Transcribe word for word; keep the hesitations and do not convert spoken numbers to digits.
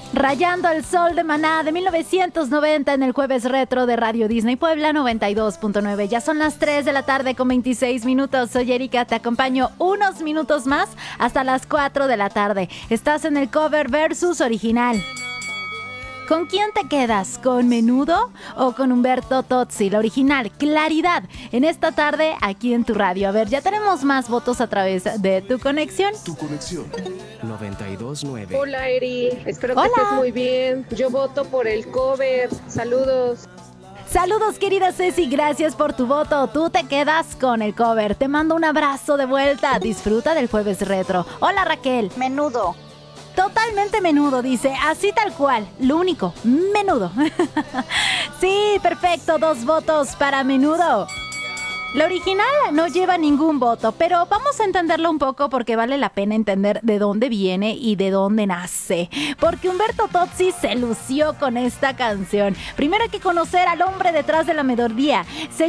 Rayando el Sol de Maná de mil novecientos noventa en el jueves retro de Radio Disney Puebla noventa y dos punto nueve. Ya son las tres de la tarde con veintiséis minutos. Soy Erika, te acompaño unos minutos más hasta las cuatro de la tarde. Estás en el cover versus original. ¿Con quién te quedas? ¿Con Menudo o con Humberto Tozzi? La original, Claridad, en esta tarde aquí en tu radio. A ver, ya tenemos más votos a través de tu conexión. Tu conexión. noventa y dos punto nueve. Hola Eri, espero Hola. que estés muy bien. Yo voto por el cover. Saludos. Saludos, querida Ceci, gracias por tu voto. Tú te quedas con el cover. Te mando un abrazo de vuelta. Disfruta del jueves retro. Hola, Raquel. Menudo. Totalmente Menudo, dice, así tal cual, lo único, Menudo. Sí, perfecto, dos votos para Menudo. La original no lleva ningún voto, pero vamos a entenderlo un poco porque vale la pena entender de dónde viene y de dónde nace. Porque Humberto Tozzi se lució con esta canción. Primero hay que conocer al hombre detrás de la melodía. Se